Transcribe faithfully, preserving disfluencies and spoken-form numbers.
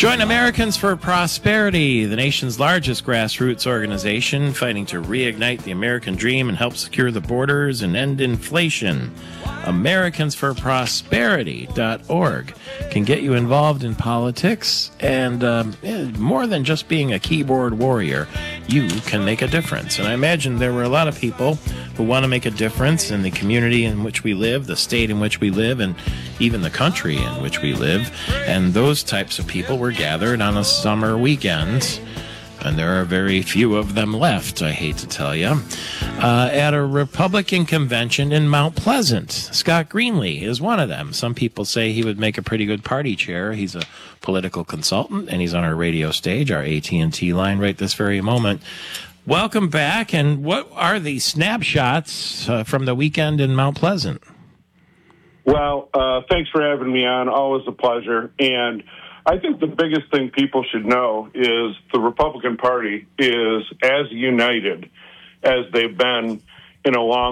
Join Americans for Prosperity, the nation's largest grassroots organization fighting to reignite the American dream and help secure the borders and end inflation. Americans for Prosperity dot org can get you involved in politics, and um, more than just being a keyboard warrior, you can make a difference. And I imagine there were a lot of people who want to make a difference in the community in which we live, the state in which we live, and even the country in which we live. And those types of people were gathered on a summer weekend, and there are very few of them left, I hate to tell you, uh, at a Republican convention in Mount Pleasant. Scott Greenlee is one of them. Some people say he would make a pretty good party chair. He's a political consultant, and he's on our radio stage, our A T and T line right this very moment. Welcome back, and what are the snapshots uh, from the weekend in Mount Pleasant? Well, uh, thanks for having me on. Always a pleasure. And I think the biggest thing people should know is the Republican Party is as united as they've been in a long